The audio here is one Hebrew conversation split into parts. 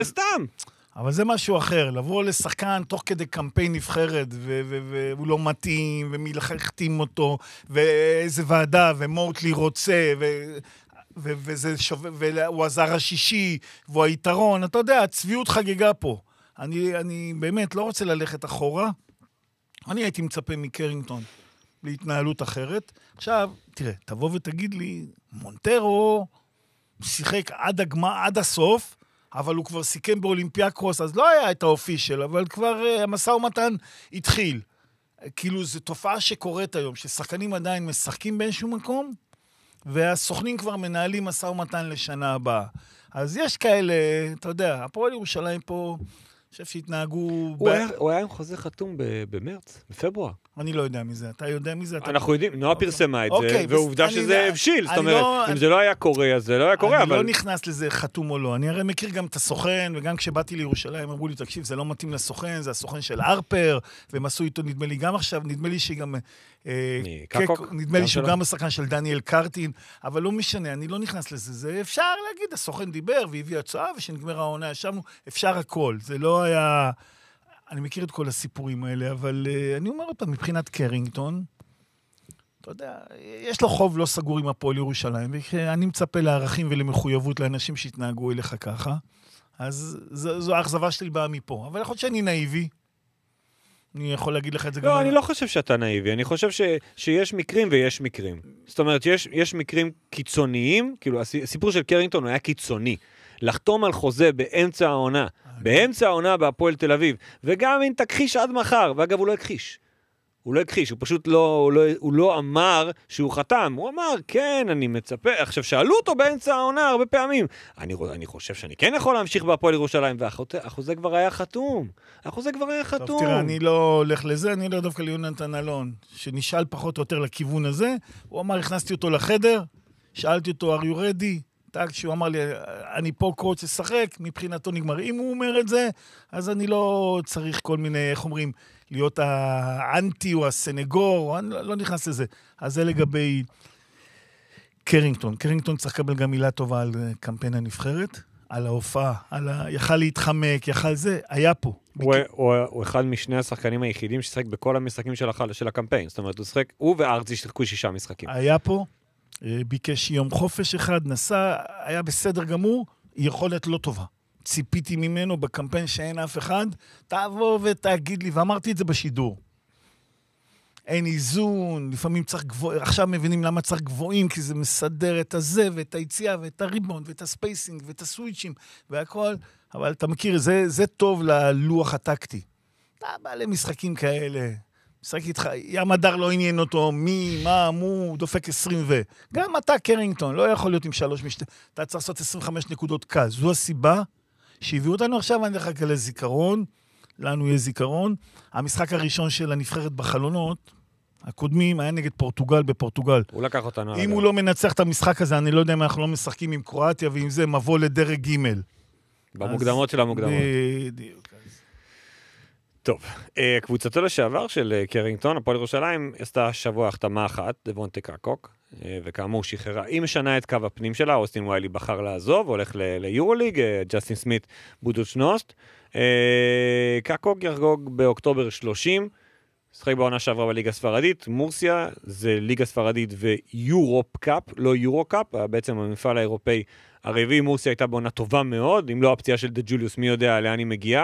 סתם. אבל זה משהו אחר, לבוא לשחקן תוך כדי קמפיין נבחרת, והוא לא מתאים, ומי לחתים אותו, ואיזה ועדה, ומוטלי רוצה, והוא הזר השישי, והוא היתרון, אתה יודע, הצביעות חגיגה פה. אני באמת לא רוצה ללכת אחורה, אני הייתי מצפה מקרינגטון להתנהלות אחרת. עכשיו, תראה, תבוא ותגיד לי, מונטרו שיחק עד הסוף, אבל הוא כבר סיכם באולימפיאקוס, אז לא היה את האופי שלו, אבל כבר המשא ומתן התחיל. כאילו, זו תופעה שקורית היום, ששחקנים עדיין משחקים באיזשהו מקום, והסוכנים כבר מנהלים משא ומתן לשנה הבאה. אז יש כאלה, אתה יודע, הפועל ירושלים פה, אני חושב שהתנהגו... הוא היה עם חוזה חתום במרץ, בפברואר. אני לא יודע מזה, אתה יודע מזה? אנחנו יודעים, נועה פרסמה את זה, ועובדה שזה הבשיל, זאת אומרת, אם זה לא היה קורה, אז זה לא היה קורה, אבל... אני לא נכנס לזה חתום או לא, אני הרי מכיר גם את הסוכן, וגם כשבאתי לירושלים, אמרו לי, תקשיב, זה לא מתאים לסוכן, זה הסוכן של ארפר, והם עשו איתו, נדמה לי גם עכשיו, נדמה לי שגם... נדמה לי שהוא גם השחקן של דניאל קרטין, אבל לא משנה, אני לא נכנס לזה, זה אפשר להגיד, הסוכן דיבר והביא הצעה, ושנגמר העונה, ישבנו, אפשר הכל, זה לא היה... אני מכיר את כל הסיפורים האלה, אבל אני אומר אותם, מבחינת קרינגטון, אתה יודע, יש לו חוב לא סגור עם הפועל ירושלים, ואני מצפה לערכים ולמחויבות לאנשים שהתנהגו אליך ככה, אז זו האכזבה שלי באה מפה. אבל יכול להיות שאני נאיבי, אני יכול להגיד לך את זה גם... לא, אני לא חושב שאתה נאיבי, אני חושב שיש מקרים ויש מקרים. זאת אומרת, יש מקרים קיצוניים, כאילו הסיפור של קרינגטון היה קיצוני. לחתום על חוזה באמצע העונה בהפועל תל אביב, וגם אם תכחיש עד מחר, ואגב הוא לא הכחיש, הוא פשוט לא אמר שהוא חתם, הוא אמר, כן, אני מצפה, עכשיו שאלו אותו באמצע העונה הרבה פעמים, אני חושב שאני כן יכול להמשיך בהפועל ירושלים, והחוזה כבר היה חתום, טוב, תראה, אני לא הולך לזה, אני לא דווקא ליונתן אלון, שנשאל פחות או יותר לכיוון הזה, הוא אמר, הכנסתי אותו לחדר, שאלתי אותו, are you ready? כשהוא אמר לי, אני פה קורץ לשחק, מבחינתו נגמר. אם הוא אומר את זה, אז אני לא צריך כל מיני, איך אומרים, להיות האנטי או הסנגור, אני לא נכנס לזה. אז זה לגבי קרינגטון. קרינגטון צריך לקבל גם מילה טובה על קמפיין הנבחרת, על ההופעה, יכל להתחמק, יכל זה, היה פה. הוא אחד משני השחקנים היחידים ששחק בכל המשחקים של הקמפיין. זאת אומרת, הוא וארצי שחקו 6 משחקים. היה פה. ביקש יום חופש אחד, נסע, היה בסדר גמור, יכולת לא טובה. ציפיתי ממנו בקמפיין שאין אף אחד, תבוא ותגיד לי, ואמרתי את זה בשידור. אין איזון, לפעמים צריך גבוהים, עכשיו מבינים למה צריך גבוהים, כי זה מסדר את הזה ואת היציאה ואת הריבון ואת הספייסינג ואת הסוויצ'ים והכל, אבל אתה מכיר, זה טוב ללוח הטקטי. אתה בא למשחקים כאלה, משחק איתך, ים הדר לא עניין אותו, מה, מו, דופק 20 גם אתה, קרינגטון, לא יכול להיות עם 3 אתה צריך לעשות 25 נקודות קל. זו הסיבה שהביאו אותנו עכשיו, אני דרך כלל זיכרון, לנו יהיה זיכרון. המשחק הראשון של הנבחרת בחלונות, הקודמים, היה נגד פורטוגל בפורטוגל. הוא לקח אותנו. אם הוא לא מנצח את המשחק הזה, אני לא יודע אם אנחנו לא משחקים עם קרואטיה, ועם זה מבוא לדרג ג' במוקדמות של המוקדמות. בדיוק. טוב, קבוצתו לשעבר של קרינגטון, הפועל ירושלים, עשתה שבוע החתמה אחת, דבונטה קקוק, וכאמור שחררה, היא משנה את קו הפנים שלה, אוסטין וויילי בחר לעזוב, הולך ליורוליג, ג'סטין סמית בודוצ'נוסט, קקוק יחגוג באוקטובר 30, שחק בעונה שעברה בליגה ספרדית, מורסיה זה ליגה ספרדית ויורופ קאפ, לא יורו קאפ, בעצם המפעל האירופאי הרביעי, מורסיה הייתה בעונה טובה מאוד, אם לא הפציעה של דה ג'וליוס, מי יודע לאן היא מגיעה,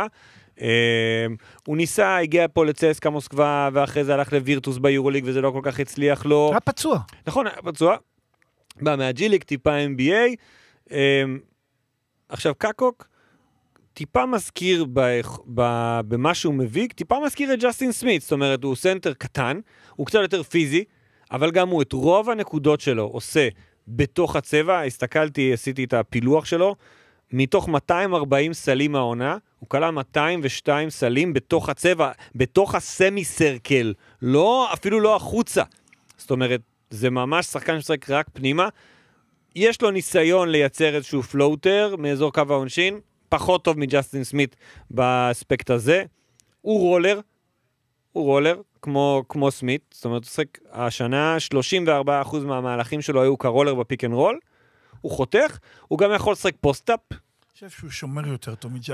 הוא ניסה, הגיע פה לצסקה מוסקבה, ואחרי זה הלך לווירטוס ביורוליג, וזה לא כל כך הצליח לו. היה פצוע. נכון, היה פצוע. בא מהג'יליק, טיפה NBA. עכשיו, קקוק, טיפה מזכיר במה שהוא מביא, טיפה מזכיר את ג'סטין סמית, זאת אומרת, הוא סנטר קטן, הוא קצת יותר פיזי, אבל גם הוא את רוב הנקודות שלו עושה בתוך הצבע, הסתכלתי, עשיתי את הפילוח שלו, מתוך 240 סלים העונה, הוא קלה 202 סלים בתוך הצבע, בתוך הסמי סרקל, לא, אפילו לא החוצה. זאת אומרת, זה ממש שחקן ששחק רק פנימה. יש לו ניסיון לייצר איזשהו פלוטר מאזור קו העונשין, פחות טוב מג'סטין סמית באספקט הזה. הוא רולר, כמו סמית. זאת אומרת, הוא שחק השנה 34% מהמהלכים שלו היו כרולר בפיק אנד רול. הוא חותך, הוא גם יכול לשחק פוסט-אפ. אני חושב שהוא שומר יותר טוב מג'סטין.